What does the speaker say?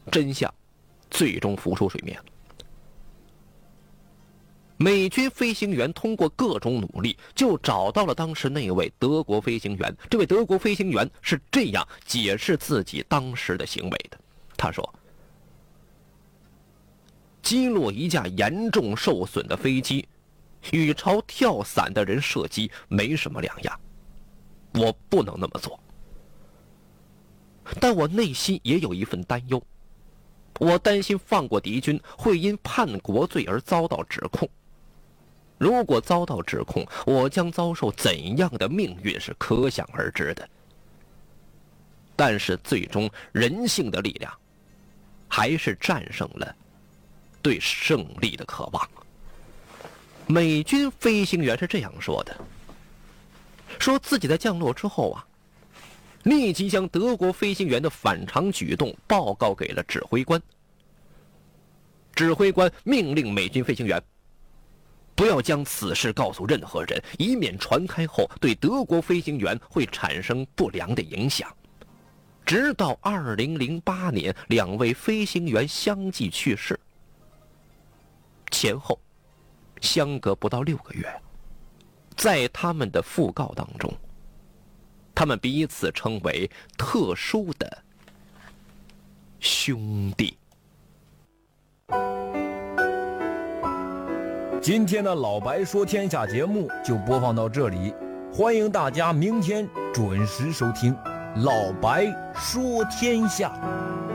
真相最终浮出水面了。美军飞行员通过各种努力，就找到了当时那位德国飞行员。这位德国飞行员是这样解释自己当时的行为的，他说：击落一架严重受损的飞机，与朝跳伞的人射击没什么两样，我不能那么做。但我内心也有一份担忧，我担心放过敌军会因叛国罪而遭到指控。如果遭到指控，我将遭受怎样的命运是可想而知的。但是最终人性的力量还是战胜了对胜利的渴望。美军飞行员是这样说的，说自己在降落之后立即将德国飞行员的反常举动报告给了指挥官。指挥官命令美军飞行员不要将此事告诉任何人，以免传开后对德国飞行员会产生不良的影响。直到2008年，2位飞行员相继去世，前后相隔不到6个月。在他们的讣告当中，他们彼此称为特殊的兄弟。 今天的老白说天下节目就播放到这里，欢迎大家明天准时收听老白说天下。